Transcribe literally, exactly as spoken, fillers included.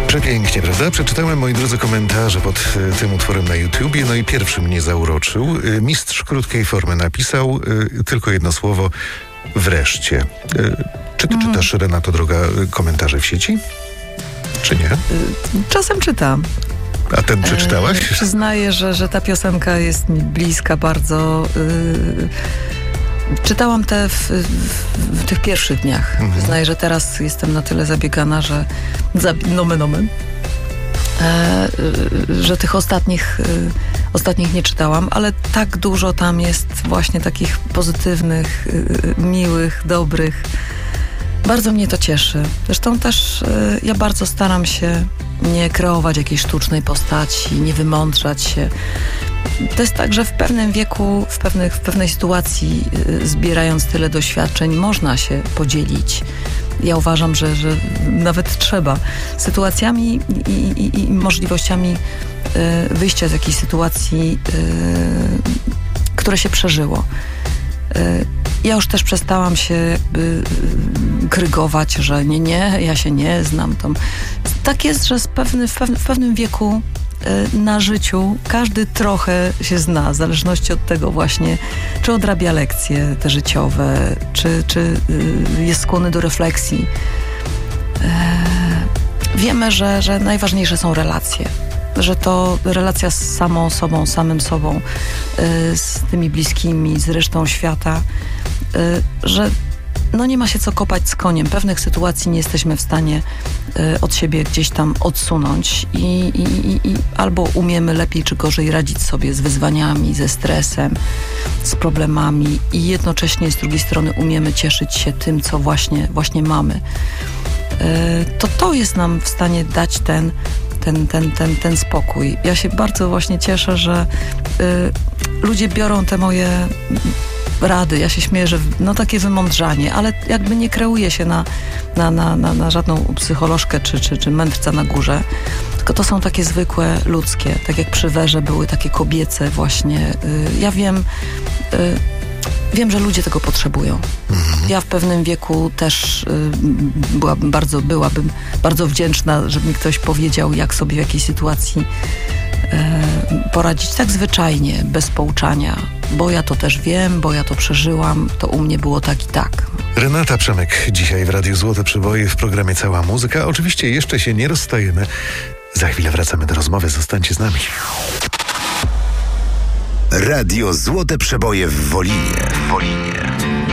Przepięknie, prawda? Przeczytałem, moi drodzy, komentarze pod y, tym utworem na YouTubie, no i pierwszy mnie zauroczył. Y, mistrz krótkiej formy napisał y, tylko jedno słowo: wreszcie. Y, czy ty Mhm. czytasz, Renato droga, y, komentarze w sieci? Czy nie? Czasem czytam. A ten przeczytałaś? E, przyznaję, że, że ta piosenka jest mi bliska bardzo. Yy, czytałam te w, w, w tych pierwszych dniach. Mhm. Przyznaję, że teraz jestem na tyle zabiegana, że za, nomen omen, e, y, że tych ostatnich, y, ostatnich nie czytałam, ale tak dużo tam jest właśnie takich pozytywnych, y, miłych, dobrych. Bardzo mnie to cieszy. Zresztą też y, ja bardzo staram się nie kreować jakiejś sztucznej postaci, nie wymądrzać się. To jest tak, że w pewnym wieku, w, pewnych, w pewnej sytuacji, y, zbierając tyle doświadczeń, można się podzielić. Ja uważam, że, że nawet trzeba. Sytuacjami i, i, i możliwościami y, wyjścia z jakiejś sytuacji, y, które się przeżyło. Y, Ja już też przestałam się jakby krygować, że nie, nie, ja się nie znam. Tam. Tak jest, że z pewny, w, pewnym, w pewnym wieku y, na życiu każdy trochę się zna, w zależności od tego właśnie, czy odrabia lekcje te życiowe, czy, czy y, jest skłonny do refleksji. Y, wiemy, że, że najważniejsze są relacje. Że to relacja z samą sobą, samym sobą, y, z tymi bliskimi, z resztą świata, y, że no nie ma się co kopać z koniem. Pewnych sytuacji nie jesteśmy w stanie y, od siebie gdzieś tam odsunąć i, i, i, i albo umiemy lepiej czy gorzej radzić sobie z wyzwaniami, ze stresem, z problemami i jednocześnie z drugiej strony umiemy cieszyć się tym, co właśnie, właśnie mamy. Y, to to jest nam w stanie dać ten Ten, ten, ten, ten spokój. Ja się bardzo właśnie cieszę, że y, ludzie biorą te moje rady. Ja się śmieję, że no takie wymądrzanie, ale jakby nie kreuje się na, na, na, na, na żadną psycholożkę czy, czy, czy mędrca na górze, tylko to są takie zwykłe, ludzkie. Tak jak przy Werze były takie kobiece właśnie. Y, ja wiem... Y, Wiem, że ludzie tego potrzebują. Mhm. Ja w pewnym wieku też y, byłabym bardzo, byłabym bardzo wdzięczna, żeby mi ktoś powiedział, jak sobie w jakiej sytuacji y, poradzić tak zwyczajnie, bez pouczania. Bo ja to też wiem, bo ja to przeżyłam, to u mnie było tak i tak. Renata Przemek dzisiaj w Radiu Złote Przeboje w programie Cała Muzyka. Oczywiście jeszcze się nie rozstajemy. Za chwilę wracamy do rozmowy. Zostańcie z nami. Radio Złote Przeboje w Wolinie. W Wolinie.